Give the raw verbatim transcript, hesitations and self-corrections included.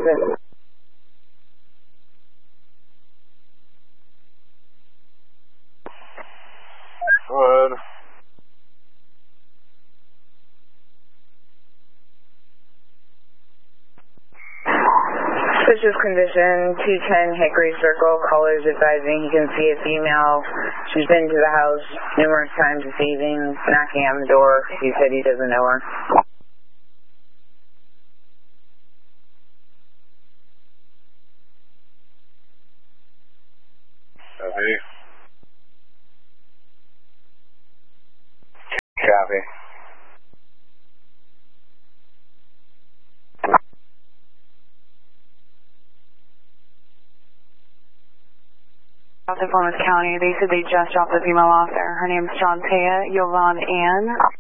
transit. Go ahead. Suspicious condition, two ten Hickory Circle, callers advising he can see a female. She's been to the house numerous times this evening, knocking on the door. He said he doesn't know her. Copy. Copy. South of Plymouth County, they said they just dropped the female off there. Her name's Jontea Yovan Ann.